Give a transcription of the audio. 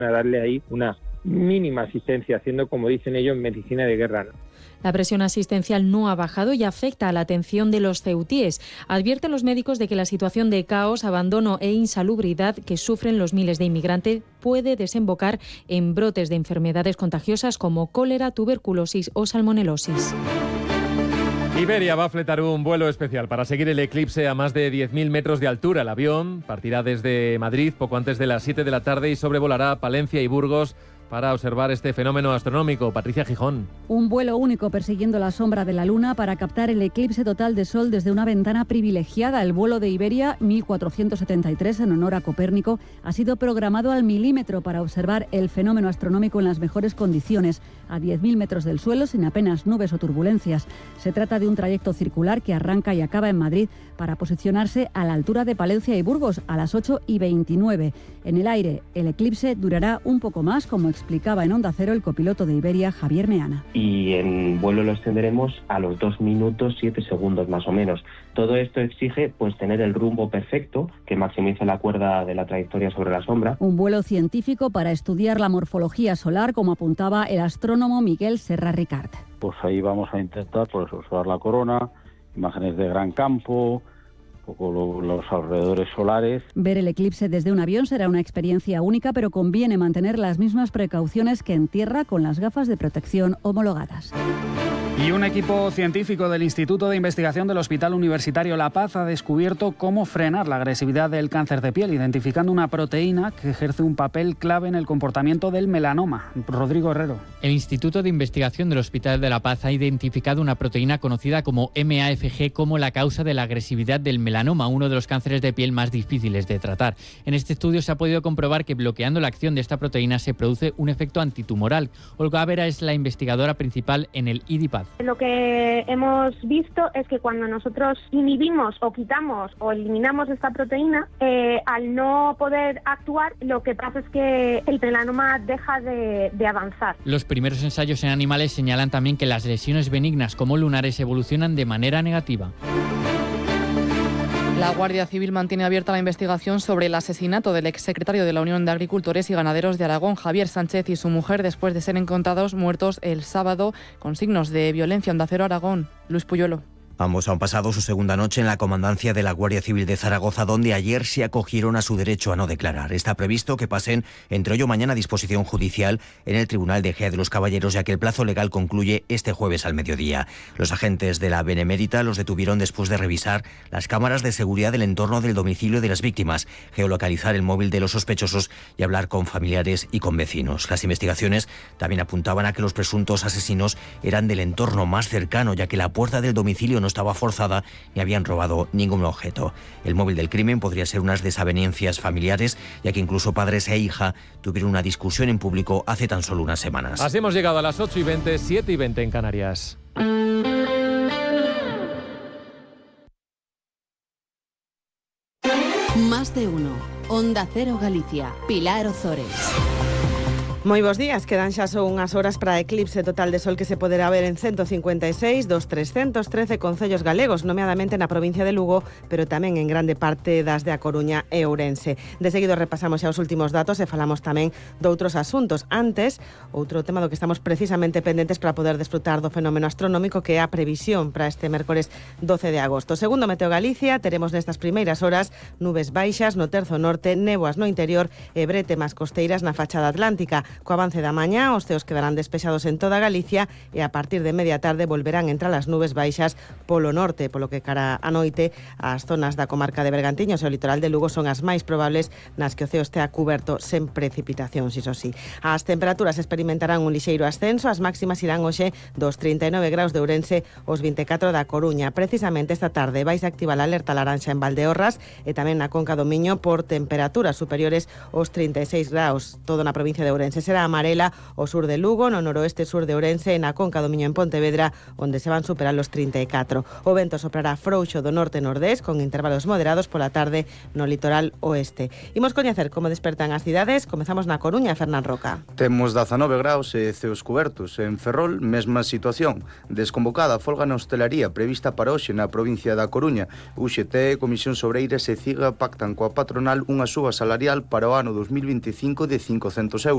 a darle ahí una mínima asistencia, haciendo, como dicen ellos, medicina de guerra, ¿no? La presión asistencial no ha bajado y afecta a la atención de los ceutíes. Advierten los médicos de que la situación de caos, abandono e insalubridad que sufren los miles de inmigrantes puede desembocar en brotes de enfermedades contagiosas como cólera, tuberculosis o salmonelosis. Iberia va a fletar un vuelo especial para seguir el eclipse a más de 10.000 metros de altura. El avión partirá desde Madrid poco antes de las 7 de la tarde y sobrevolará Palencia y Burgos para observar este fenómeno astronómico. Patricia Gijón. Un vuelo único persiguiendo la sombra de la Luna para captar el eclipse total de Sol desde una ventana privilegiada. El vuelo de Iberia 1473 en honor a Copérnico ha sido programado al milímetro para observar el fenómeno astronómico en las mejores condiciones, a 10.000 metros del suelo sin apenas nubes o turbulencias. Se trata de un trayecto circular que arranca y acaba en Madrid para posicionarse a la altura de Palencia y Burgos a las 8:29. En el aire, el eclipse durará un poco más, como explicaba en Onda Cero el copiloto de Iberia, Javier Meana. Y en vuelo lo extenderemos a los 2 minutos 7 segundos más o menos. Todo esto exige pues tener el rumbo perfecto que maximice la cuerda de la trayectoria sobre la sombra. Un vuelo científico para estudiar la morfología solar, como apuntaba el astrónomo Miguel Serra Ricard. Pues ahí vamos a intentar observar la corona, imágenes de gran campo, un poco los alrededores solares. Ver el eclipse desde un avión será una experiencia única, pero conviene mantener las mismas precauciones que en tierra con las gafas de protección homologadas. Y un equipo científico del Instituto de Investigación del Hospital Universitario La Paz ha descubierto cómo frenar la agresividad del cáncer de piel, identificando una proteína que ejerce un papel clave en el comportamiento del melanoma. Rodrigo Herrero. El Instituto de Investigación del Hospital de La Paz ha identificado una proteína conocida como MAFG como la causa de la agresividad del melanoma, uno de los cánceres de piel más difíciles de tratar. En este estudio se ha podido comprobar que bloqueando la acción de esta proteína se produce un efecto antitumoral. Olga Vera es la investigadora principal en el IDIPAD. Lo que hemos visto es que cuando nosotros inhibimos o quitamos o eliminamos esta proteína, al no poder actuar, lo que pasa es que el melanoma deja de avanzar. Los primeros ensayos en animales señalan también que las lesiones benignas como lunares evolucionan de manera negativa. La Guardia Civil mantiene abierta la investigación sobre el asesinato del exsecretario de la Unión de Agricultores y Ganaderos de Aragón, Javier Sánchez, y su mujer, después de ser encontrados muertos el sábado con signos de violencia. Onda Cero Aragón, Luis Puyuelo. Ambos han pasado su segunda noche en la comandancia de la Guardia Civil de Zaragoza, donde ayer se acogieron a su derecho a no declarar. Está previsto que pasen entre hoy o mañana a disposición judicial en el Tribunal de Ejea de los Caballeros, ya que el plazo legal concluye este jueves al mediodía. Los agentes de la Benemérita los detuvieron después de revisar las cámaras de seguridad del entorno del domicilio de las víctimas, geolocalizar el móvil de los sospechosos y hablar con familiares y con vecinos. Las investigaciones también apuntaban a que los presuntos asesinos eran del entorno más cercano, ya que la puerta del domicilio no estaba forzada ni habían robado ningún objeto. El móvil del crimen podría ser unas desavenencias familiares, ya que incluso padres e hija tuvieron una discusión en público hace tan solo unas semanas. Así hemos llegado a las 8:20, 7:20 en Canarias. Más de uno. Onda Cero Galicia. Pilar Ozores. Moi bons días, quedan xa só unhas horas para a eclipse total de sol que se poderá ver en 156 dos 313 concellos galegos, nomeadamente na provincia de Lugo, pero tamén en grande parte das de A Coruña e Ourense. De seguido repasamos xa os últimos datos e falamos tamén de outros asuntos. Antes, outro tema do que estamos precisamente pendentes para poder desfrutar do fenómeno astronómico, que é a previsión para este mércores 12 de agosto. Segundo Meteo Galicia, teremos nestas primeiras horas nubes baixas no terzo norte, néboas no interior e brétemas costeiras na fachada atlántica. Co avance da mañá, os ceos quedarán despexados en toda Galicia e a partir de media tarde volverán a entrar as nubes baixas polo norte, polo que cara a noite as zonas da comarca de Bergantiños e o litoral de Lugo son as máis probables nas que o ceo estea cuberto sen precipitacións, iso sí. As temperaturas experimentarán un lixeiro ascenso, as máximas irán hoxe dos 39 graus de Ourense aos 24 da Coruña. Precisamente esta tarde vais a activar a alerta laranxa en Valdeorras e tamén na Conca do Miño por temperaturas superiores aos 36 graus, todo na provincia de Ourense. Será amarela o sur de Lugo, no noroeste sur de Ourense e na Conca do Miño en Pontevedra, onde se van superar los 34. O vento soprará frouxo do norte-nordés con intervalos moderados pola tarde no litoral oeste. Imos coñecer como despertan as cidades. Comezamos na Coruña, Fernán Roca. Temos 19 graus e ceos cubertos. En Ferrol, mesma situación. Desconvocada folga na hostelería prevista para hoxe na provincia da Coruña. UGT, Comisión Sobreira e CIGA pactan coa patronal unha suba salarial para o ano 2025 de 500 euros.